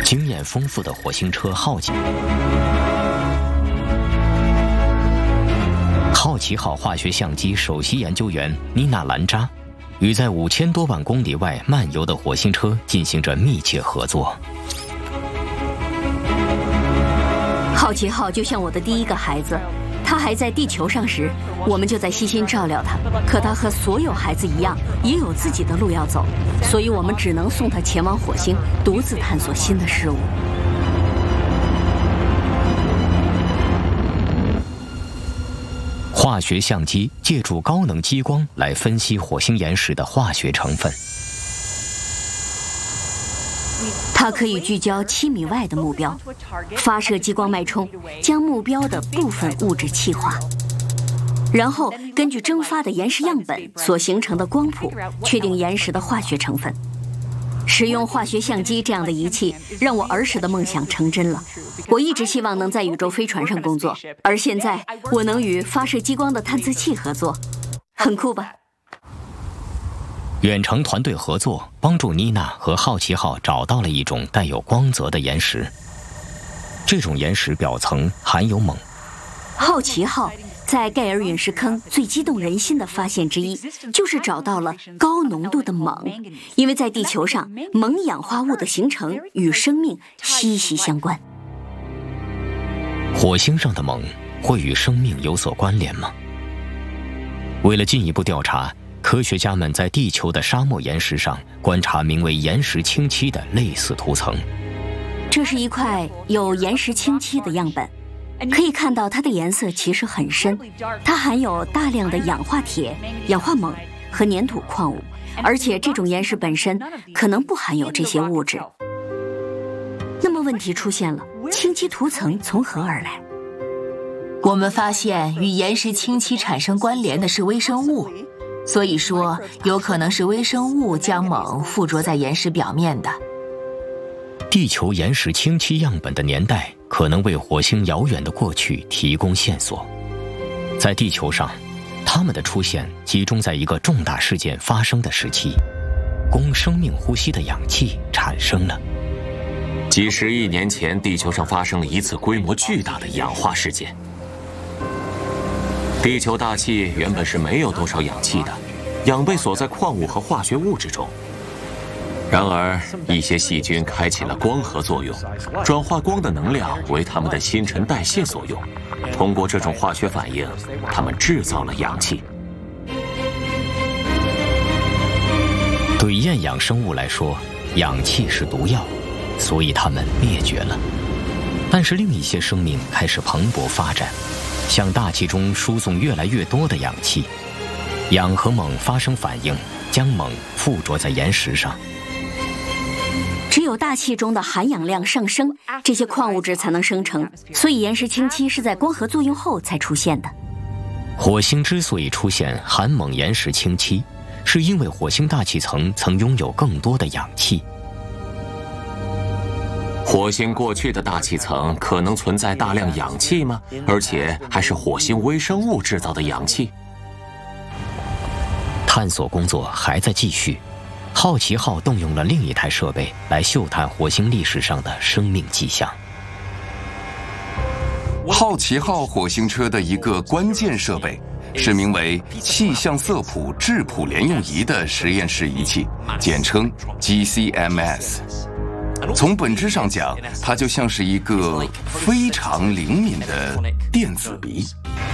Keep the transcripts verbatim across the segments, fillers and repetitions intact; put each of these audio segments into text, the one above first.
经验丰富的火星车好奇好奇号化学相机首席研究员妮娜·兰扎，与在五千多万公里外漫游的火星车进行着密切合作。 好奇号就像我的第一个孩子，他还在地球上时，我们就在悉心照料他。可他和所有孩子一样，也有自己的路要走，所以我们只能送他前往火星，独自探索新的事物。 化学相机借助高能激光来分析火星岩石的化学成分。 它可以聚焦七米外的目标，发射激光脉冲，将目标的部分物质气化，然后根据蒸发的岩石样本所形成的光谱，确定岩石的化学成分。使用化学相机这样的仪器，让我儿时的梦想成真了。我一直希望能在宇宙飞船上工作，而现在我能与发射激光的探测器合作，很酷吧？ 远程团队合作，帮助妮娜和好奇号找到了一种带有光泽的岩石。这种岩石表层含有锰。 好奇号在盖尔陨石坑最激动人心的发现之一，就是找到了高浓度的锰。因为在地球上，锰氧化物的形成与生命息息相关。 火星上的锰会与生命有所关联吗？为了进一步调查，科学家们在地球的沙漠岩石上观察名为岩石清漆的类似涂层。 这是一块有岩石清漆的样本，可以看到它的颜色其实很深，它含有大量的氧化铁、氧化锰和粘土矿物，而且这种岩石本身可能不含有这些物质。那么问题出现了，清漆涂层从何而来？ 我们发现与岩石清漆产生关联的是微生物，所以说有可能是微生物将锰附着在岩石表面的。 地球岩石清漆样本的年代可能为火星遥远的过去提供线索。在地球上，它们的出现集中在一个重大事件发生的时期，供生命呼吸的氧气产生了。 几十亿年前，地球上发生了一次规模巨大的氧化事件。地球大气原本是没有多少氧气的，氧被锁在矿物和化学物质中。然而，一些细菌开启了光合作用，转化光的能量为它们的新陈代谢所用。通过这种化学反应，它们制造了氧气。 对厌氧生物来说，氧气是毒药，所以它们灭绝了。但是另一些生命开始蓬勃发展，向大气中输送越来越多的氧气。氧和锰发生反应，将锰附着在岩石上。 只有大气中的含氧量上升，这些矿物质才能生成，所以岩石清漆是在光合作用后才出现的。 火星之所以出现含锰岩石清漆，是因为火星大气层曾拥有更多的氧气。 火星过去的大气层可能存在大量氧气吗？而且还是火星微生物制造的氧气？ 探索工作还在继续。好奇号动用了另一台设备来嗅探火星历史上的生命迹象。 好奇号火星车的一个关键设备是名为气象色谱质谱联用仪的实验室仪器，简称 G C M S。从本质上讲，它就像是一个非常灵敏的电子鼻。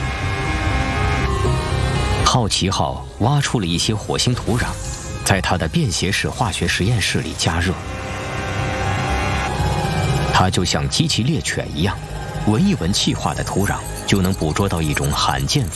好奇号挖出了一些火星土壤，在它的便携式化学实验室里加热。它就像机器猎犬一样，闻一闻气化的土壤，就能捕捉到一种罕见